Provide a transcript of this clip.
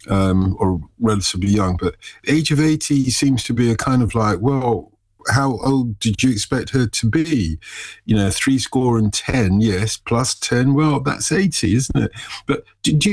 or relatively young. But the age of 80 seems to be a kind of like, well, how old did you expect her to be? You know, 70, yes, plus 10, well, that's 80, isn't it? But do you